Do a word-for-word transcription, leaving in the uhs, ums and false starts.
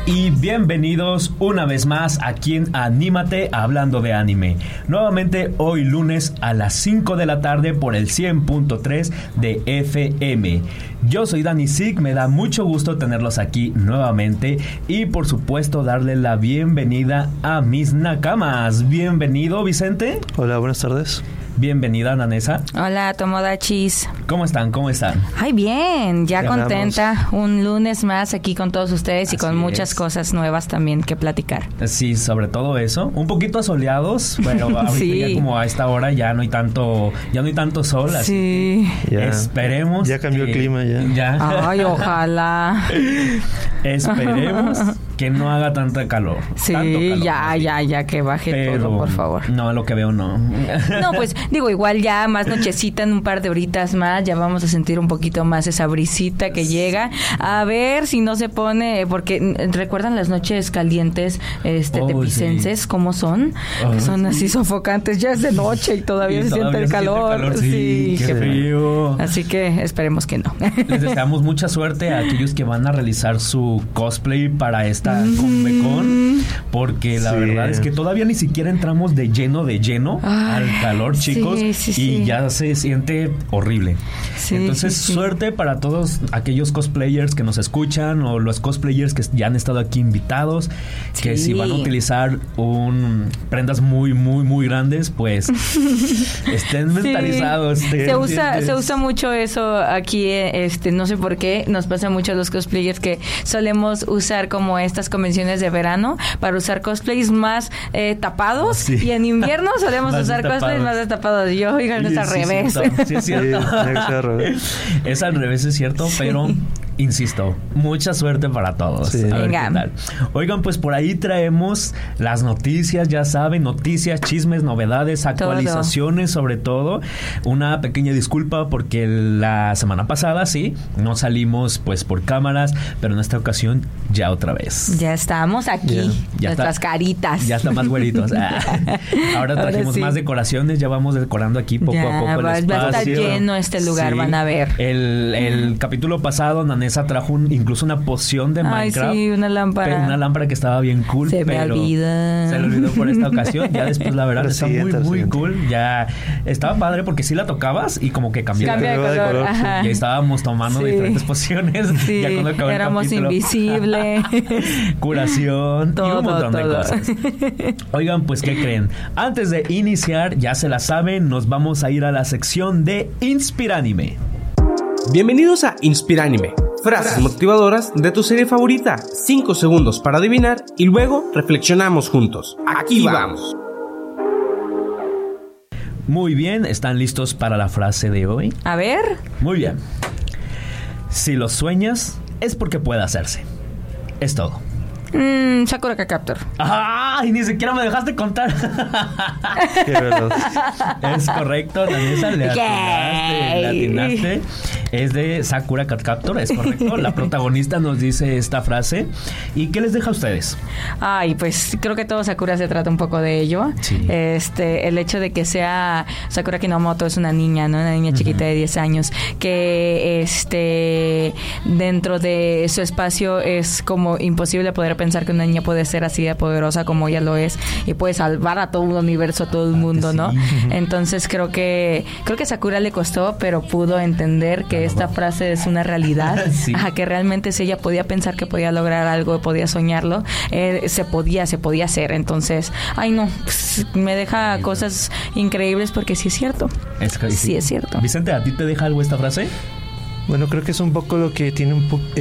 y bienvenidos una vez más aquí en Anímate Hablando de Anime. Nuevamente hoy lunes a las cinco de la tarde por el cien punto tres de F M. Yo soy Dani Sig, me da mucho gusto tenerlos aquí nuevamente y por supuesto darle la bienvenida a mis nakamas. Bienvenido, Vicente. Hola, buenas tardes. Bienvenida, Nanesa. Hola, Tomodachis. ¿Cómo están? ¿Cómo están? Ay, bien, ya Ganamos. Contenta. Un lunes más aquí con todos ustedes y Así con muchas es. cosas nuevas también que platicar. Sí, sobre todo eso. Un poquito asoleados, pero ahorita Sí. ya como a esta hora ya no hay tanto, ya no hay tanto sol, así Sí. que Ya. esperemos. Ya cambió que- el clima, ya. Ya. Ay, ojalá. Esperemos que no haga tanta calor. Sí, Tanto calor, ya, más bien. ya, ya que baje Pero todo, por favor. no, lo que veo no. No, pues digo, igual ya más nochecita, en un par de horitas más, ya vamos a sentir un poquito más esa brisita que llega. A ver si no se pone, porque mm, ¿recuerdan las noches calientes este, Oh, tepicenses? sí. ¿Cómo son? Oh, Que son así sí. sofocantes, ya es de noche y todavía Y se todavía siente el calor. Sí, qué qué feo. frío. Así que esperemos que no. Les deseamos mucha suerte a aquellos que van a realizar su cosplay para esta Comic-Con, porque la Sí. verdad es que todavía ni siquiera entramos de lleno de lleno Ay, al calor, sí, chicos, sí, y sí. ya se siente horrible. Sí, Entonces, sí, sí. suerte para todos aquellos cosplayers que nos escuchan o los cosplayers que ya han estado aquí invitados, que Sí. si van a utilizar un prendas muy, muy, muy grandes, pues estén mentalizados. Se estén- usa, estén- se usa mucho eso aquí, eh, este, no sé por qué, nos pasa mucho a los cosplayers que solemos usar como estas convenciones de verano para usar cosplays más eh, tapados Sí. y en invierno solemos Más usar destapados. cosplays más destapados. Yo, oigan, Oye, es al sí, revés. cierto, sí, es Sí, cierto. tiene que ser al revés. Es al revés, es cierto, pero insisto, mucha suerte para todos. Sí. A ver Venga. qué tal. Oigan, pues por ahí traemos las noticias, ya saben, noticias, chismes, novedades, actualizaciones, sobre todo. Una pequeña disculpa porque la semana pasada sí, no salimos pues por cámaras, pero en esta ocasión ya otra vez. Ya estamos aquí, Ya. Ya nuestras está. caritas. Ya está más güeritos. Ah. Ahora Ahora trajimos sí. más decoraciones, ya vamos decorando aquí poco Ya, a poco el va- va a estar espacio. lleno este lugar, van a ver. El, el capítulo pasado, Nanesa trajo un- incluso una poción de Ay, Minecraft. sí, una lámpara. Pero una lámpara que estaba bien cool. Se me pero olvida. Se le olvidó por esta ocasión. Ya después, la verdad, Pero está siguiente, muy, al muy siguiente. cool. Ya estaba padre porque sí la tocabas y como que cambiaba. Cambia de Cambiaba de color. color, sí. Ajá. Y ahí estábamos tomando Sí. diferentes pociones. Sí, ya cuando acabó el éramos capítulo. invisibles. Curación y Todo, un montón de todo. cosas. Oigan, pues, ¿qué creen? Antes de iniciar, ya se la saben, nos vamos a ir a la sección de Inspiránime. Bienvenidos a Inspiránime, frases motivadoras de tu serie favorita. cinco segundos para adivinar y luego reflexionamos juntos. Aquí vamos. Muy bien, ¿están listos para la frase de hoy? A ver. Muy bien. Si lo sueñas, es porque puede hacerse. Es todo. Mm, Sakura Card Captor. ¡Ay! Ni siquiera me dejaste contar. Qué veloz. Es correcto, Vanessa, le atinaste, Yay. le atinaste. Es de Sakura Card Captor, es correcto. La protagonista nos dice esta frase. ¿Y qué les deja a ustedes? Ay, pues creo que todo Sakura se trata un poco de ello. Sí. Este, el hecho de que sea Sakura Kinomoto es una niña, ¿no? Una niña chiquita de diez años que este dentro de su espacio es como imposible poder pensar que una niña puede ser así de poderosa como ella lo es y puede salvar a todo un universo, a todo el mundo, sí. ¿no? Entonces creo que creo que a Sakura le costó, pero pudo entender que esta frase es una realidad, Sí. ajá, que realmente si ella podía pensar que podía lograr algo, podía soñarlo, eh, se podía, se podía hacer. Entonces, ay no, pues, me deja cosas increíbles porque sí es cierto. Es que- Sí es cierto. Vicente, ¿a ti te deja algo esta frase? Bueno, creo que es un poco lo que tiene un poco